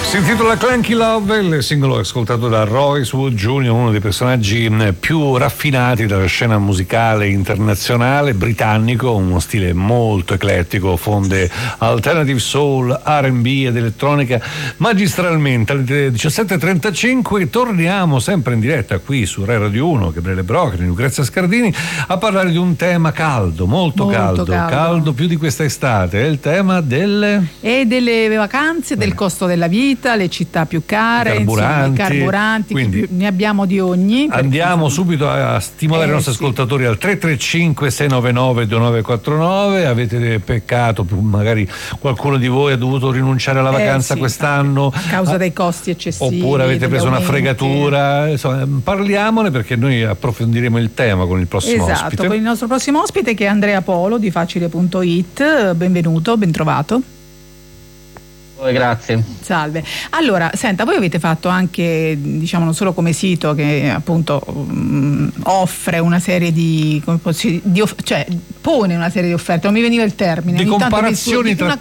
Si intitola Clanky Love, il singolo ascoltato da Royce Wood Jr., uno dei personaggi più raffinati della scena musicale internazionale, britannico, uno stile molto eclettico, fonde alternative soul, R&B ed elettronica magistralmente. Alle 17.35 torniamo sempre in diretta qui su Rai Radio 1, Gabriele Brocchi, Lucrezia Scardini, a parlare di un tema caldo, molto caldo più di questa estate, è il tema delle vacanze, del costo della vita, le città più care, i carburanti, quindi ne abbiamo di ogni. Andiamo subito a stimolare i nostri ascoltatori al 335 699 2949. Avete peccato, magari qualcuno di voi ha dovuto rinunciare alla vacanza quest'anno a causa dei costi eccessivi, oppure avete preso una fregatura, insomma, parliamone, perché noi approfondiremo il tema con il prossimo ospite. Con il nostro prossimo ospite, che è Andrea Polo di Facile.it. Benvenuto, bentrovato. Grazie. Salve. Allora, senta, voi avete fatto anche, diciamo, non solo come sito che appunto offre una serie di, cioè pone una serie di offerte, non mi veniva il termine, di comparazioni tra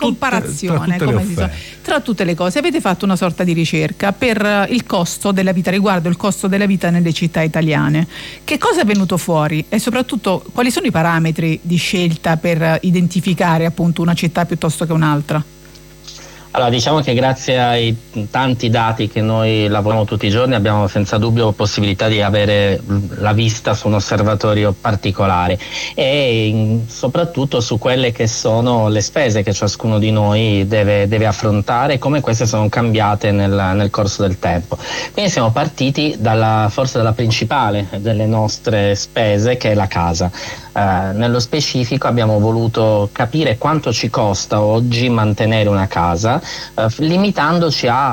tutte le cose. Avete fatto una sorta di ricerca per il costo della vita, riguardo il costo della vita nelle città italiane. Che cosa è venuto fuori e soprattutto quali sono i parametri di scelta per identificare appunto una città piuttosto che un'altra? Allora, diciamo che grazie ai tanti dati che noi lavoriamo tutti i giorni abbiamo senza dubbio possibilità di avere la vista su un osservatorio particolare e soprattutto su quelle che sono le spese che ciascuno di noi deve affrontare e come queste sono cambiate nel corso del tempo. Quindi siamo partiti forse dalla principale delle nostre spese, che è la casa. Nello specifico abbiamo voluto capire quanto ci costa oggi mantenere una casa, limitandoci a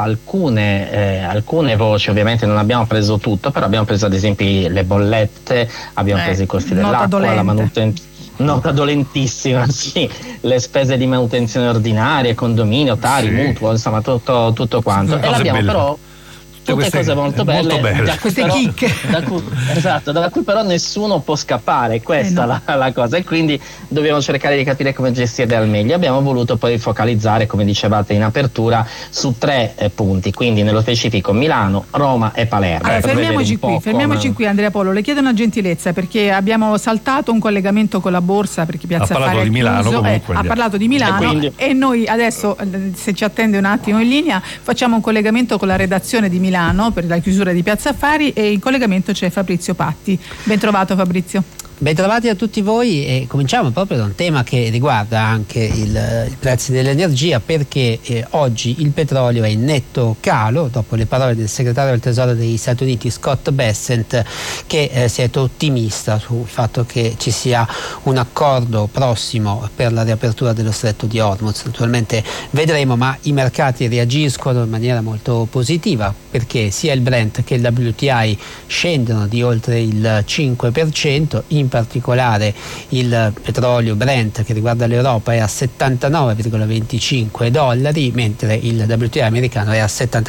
alcune voci. Ovviamente non abbiamo preso tutto, però abbiamo preso ad esempio le bollette, abbiamo preso i costi dell'acqua, la manutenzione. Nota dolentissima, sì, le spese di manutenzione ordinaria, condominio, tari, mutuo, insomma tutto quanto. E l'abbiamo però tutte cose molto belle. Queste chicche. Da cui però nessuno può scappare, questa è la cosa, e quindi dobbiamo cercare di capire come gestirle al meglio. Abbiamo voluto poi focalizzare, come dicevate in apertura, su 3 punti, quindi nello specifico Milano, Roma e Palermo. Allora, fermiamoci qui Andrea Polo, le chiedo una gentilezza, perché abbiamo saltato un collegamento con la borsa, perché Piazza Affari di Milano, ha parlato di Milano e noi adesso, se ci attende un attimo in linea, facciamo un collegamento con la redazione di Milano per la chiusura di Piazza Affari, e in collegamento c'è Fabrizio Patti. Ben trovato, Fabrizio. Bentrovati a tutti voi, e cominciamo proprio da un tema che riguarda anche i prezzi dell'energia, perché oggi il petrolio è in netto calo dopo le parole del segretario del Tesoro degli Stati Uniti Scott Bessent, che si è detto ottimista sul fatto che ci sia un accordo prossimo per la riapertura dello stretto di Hormuz. Naturalmente vedremo, ma i mercati reagiscono in maniera molto positiva, perché sia il Brent che il WTI scendono di oltre il 5%, in particolare il petrolio Brent che riguarda l'Europa è a $79,25, mentre il WTI americano è a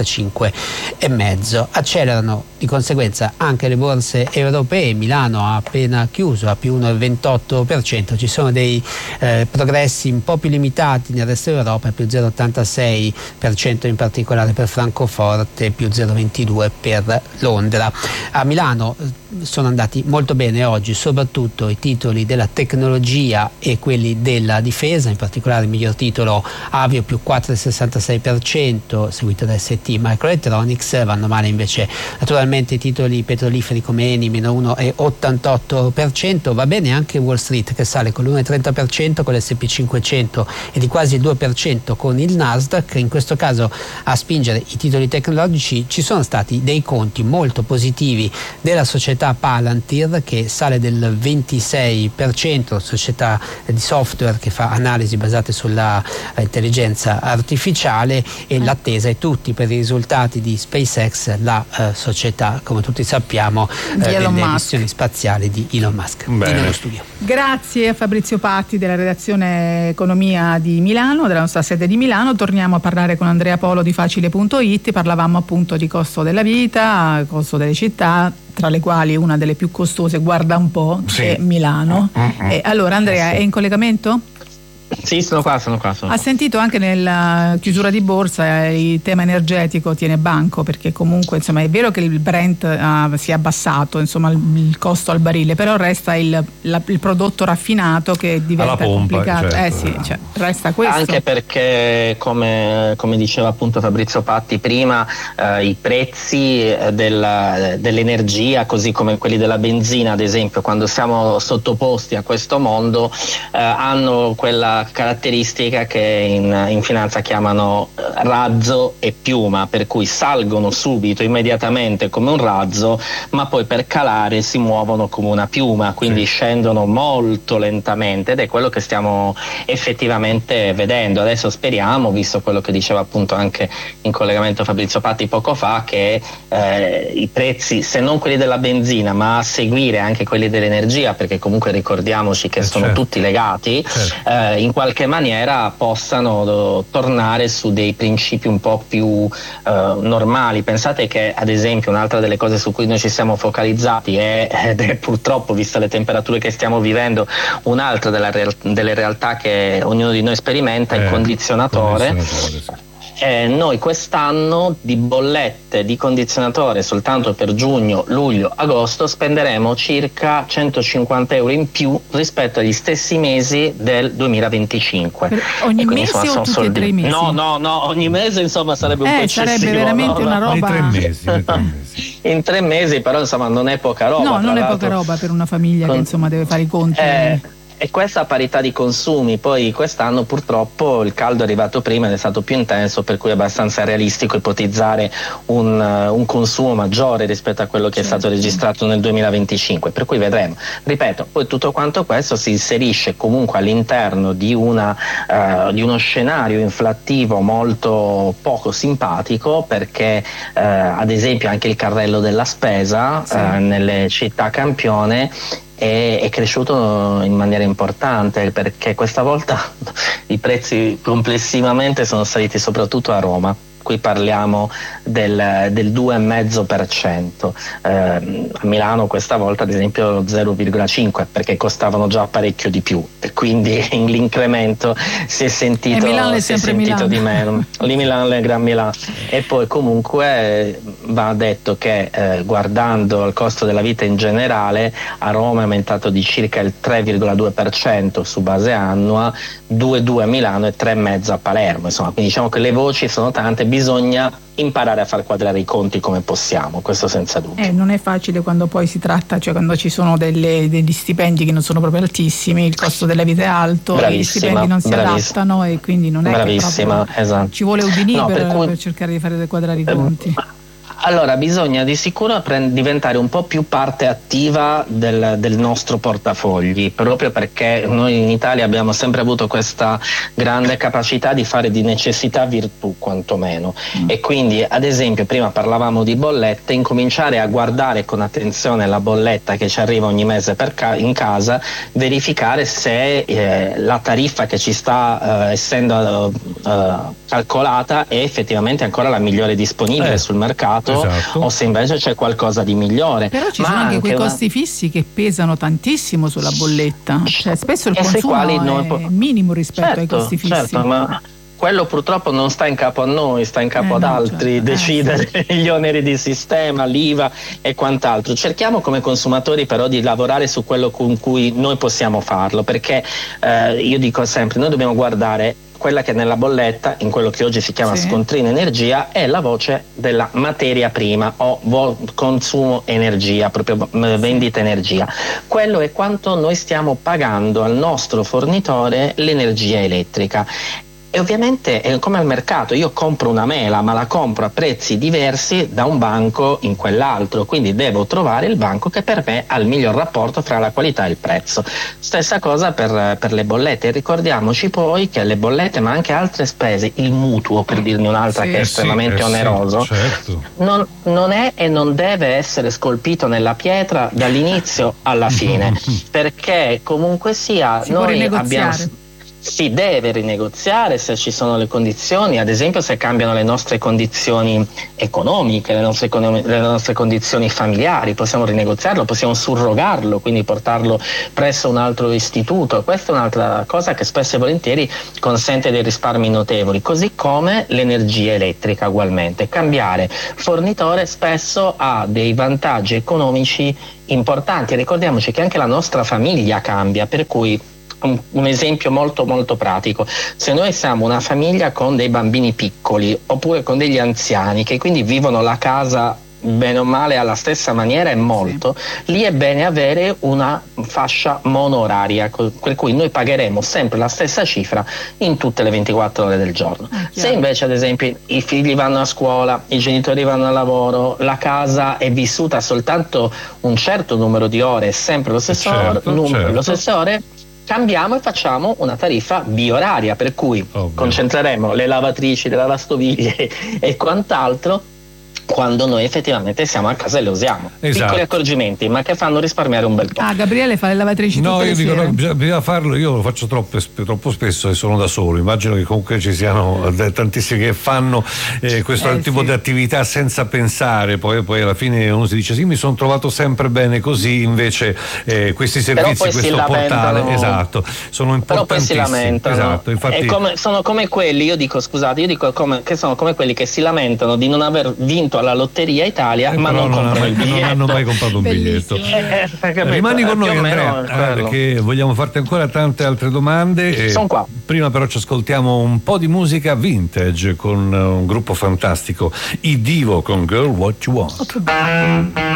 75,5. Accelerano di conseguenza anche le borse europee. Milano ha appena chiuso a più 1,28%, ci sono dei progressi un po' più limitati nel resto d'Europa, più 0,86% in particolare per Francoforte, più 0,22% per Londra. A Milano sono andati molto bene oggi soprattutto i titoli della tecnologia e quelli della difesa, in particolare il miglior titolo Avio più 4,66%, seguito da ST Microelectronics. Vanno male invece naturalmente i titoli petroliferi come Eni, meno 1,88%. Va bene anche Wall Street, che sale con l'1,30% con l'S&P 500 e di quasi il 2% con il Nasdaq. In questo caso a spingere i titoli tecnologici ci sono stati dei conti molto positivi della società Palantir, che sale del 26%, società di software che fa analisi basate sulla intelligenza artificiale, e l'attesa è tutti per i risultati di SpaceX, la società, come tutti sappiamo, delle missioni spaziali di Elon Musk. Nello studio. Grazie a Fabrizio Patti della redazione Economia di Milano, della nostra sede di Milano. Torniamo a parlare con Andrea Polo di Facile.it. Parlavamo appunto di costo della vita, costo delle città, tra le quali una delle più costose, guarda un po', è Milano. Allora Andrea, è in collegamento? Sì, sono qua. Ha sentito anche nella chiusura di borsa il tema energetico tiene banco, perché comunque insomma è vero che il Brent si è abbassato, insomma il costo al barile, però resta il prodotto raffinato che diventa complicato. Certo. Sì, cioè, resta questo. Anche perché come diceva appunto Fabrizio Patti prima, i prezzi dell'energia, così come quelli della benzina ad esempio, quando siamo sottoposti a questo mondo, hanno quella caratteristica che in finanza chiamano razzo e piuma, per cui salgono subito, immediatamente come un razzo, ma poi per calare si muovono come una piuma, quindi scendono molto lentamente, ed è quello che stiamo effettivamente vedendo. Adesso speriamo, visto quello che diceva appunto anche in collegamento Fabrizio Patti poco fa, che i prezzi, se non quelli della benzina, ma a seguire anche quelli dell'energia, perché comunque ricordiamoci che sono tutti legati, in qualche maniera possano tornare su dei principi un po' più normali. Pensate che ad esempio un'altra delle cose su cui noi ci siamo focalizzati ed è purtroppo, viste le temperature che stiamo vivendo, un'altra delle realtà che ognuno di noi sperimenta, il condizionatore. Noi quest'anno di bollette di condizionatore soltanto per giugno, luglio, agosto spenderemo circa 150 euro in più rispetto agli stessi mesi del 2025. Per ogni quindi, mese o tutti e 3 mesi? No, ogni mese insomma sarebbe un po' eccessivo. Sarebbe veramente una roba. In 3 mesi. In 3 mesi però insomma non è poca roba. No, non è poca roba per una famiglia che insomma deve fare i conti. E questa a parità di consumi. Poi quest'anno purtroppo il caldo è arrivato prima ed è stato più intenso, per cui è abbastanza realistico ipotizzare un consumo maggiore rispetto a quello che è stato registrato nel 2025, per cui vedremo. Ripeto, poi tutto quanto questo si inserisce comunque all'interno di uno scenario inflattivo molto poco simpatico, perché ad esempio anche il carrello della spesa nelle città campione è cresciuto in maniera importante, perché questa volta i prezzi complessivamente sono saliti soprattutto a Roma. Qui parliamo del 2,5%, a Milano questa volta ad esempio lo 0,5%, perché costavano già parecchio di più, e quindi l'incremento si è sentito di meno. Lì Milano è Gran Milano. E poi comunque va detto che guardando il costo della vita in generale, a Roma è aumentato di circa il 3,2% su base annua, 2,2 a Milano e 3,5 a Palermo, insomma, quindi diciamo che le voci sono tante, bisogna imparare a far quadrare i conti come possiamo, questo senza dubbio. Non è facile quando poi si tratta, cioè quando ci sono degli stipendi che non sono proprio altissimi, il costo della vita è alto, gli stipendi non si adattano, e quindi non è che proprio esatto. Ci vuole Udinì per cercare di fare quadrare i conti. Allora bisogna di sicuro diventare un po' più parte attiva del nostro portafogli, proprio perché noi in Italia abbiamo sempre avuto questa grande capacità di fare di necessità virtù, quantomeno, e quindi ad esempio prima parlavamo di bollette, incominciare a guardare con attenzione la bolletta che ci arriva ogni mese in casa, verificare se la tariffa che ci sta essendo calcolata è effettivamente ancora la migliore disponibile sul mercato, o se invece c'è qualcosa di migliore. Però ci sono anche quei costi fissi che pesano tantissimo sulla bolletta, cioè spesso il consumo è minimo rispetto ai costi fissi. Certo, ma quello purtroppo non sta in capo a noi, sta in capo ad altri, decidere gli oneri di sistema, l'IVA e quant'altro. Cerchiamo come consumatori però di lavorare su quello con cui noi possiamo farlo, perché io dico sempre, noi dobbiamo guardare quella che nella bolletta, in quello che oggi si chiama scontrino energia, è la voce della materia prima o consumo energia, proprio vendita energia. Quello è quanto noi stiamo pagando al nostro fornitore l'energia elettrica. E ovviamente è come al mercato, io compro una mela ma la compro a prezzi diversi da un banco in quell'altro, quindi devo trovare il banco che per me ha il miglior rapporto fra la qualità e il prezzo. Stessa cosa per le bollette, ricordiamoci poi che le bollette ma anche altre spese, il mutuo per dirne un'altra che è estremamente oneroso, non è e non deve essere scolpito nella pietra dall'inizio alla fine, perché comunque sia noi abbiamo... si deve rinegoziare se ci sono le condizioni, ad esempio se cambiano le nostre condizioni economiche, le nostre condizioni familiari, possiamo rinegoziarlo, possiamo surrogarlo, quindi portarlo presso un altro istituto. Questa è un'altra cosa che spesso e volentieri consente dei risparmi notevoli, così come l'energia elettrica ugualmente. Cambiare fornitore spesso ha dei vantaggi economici importanti. Ricordiamoci che anche la nostra famiglia cambia, per cui un esempio molto molto pratico: se noi siamo una famiglia con dei bambini piccoli oppure con degli anziani che quindi vivono la casa bene o male alla stessa maniera e molto, lì è bene avere una fascia monooraria, per cui noi pagheremo sempre la stessa cifra in tutte le 24 ore del giorno. Se invece ad esempio i figli vanno a scuola, i genitori vanno al lavoro, la casa è vissuta soltanto un certo numero di ore, sempre lo stesso numero, le stesse ore, cambiamo e facciamo una tariffa bioraria, per cui concentreremo le lavatrici, le lavastoviglie e quant'altro quando noi effettivamente siamo a casa e le usiamo. Piccoli accorgimenti, ma che fanno risparmiare un bel po'. Gabriele fa le lavatrici tutte le sere. No, bisogna farlo, io lo faccio troppo spesso e sono da solo. Immagino che comunque ci siano tantissimi che fanno questo tipo di attività senza pensare, poi alla fine uno si dice sì, mi sono trovato sempre bene così, invece questi servizi, questo portale, sono importantissimi. Però poi si lamentano. Infatti, sono come quelli, io dico che sono come quelli che si lamentano di non aver vinto alla Lotteria Italia, ma non comprano il biglietto. Non hanno mai comprato un biglietto. Rimani con noi, Andrea, perché vogliamo farti ancora tante altre domande. Sono qua. Prima però ci ascoltiamo un po' di musica vintage con un gruppo fantastico, i Divo, con Girl What You Want.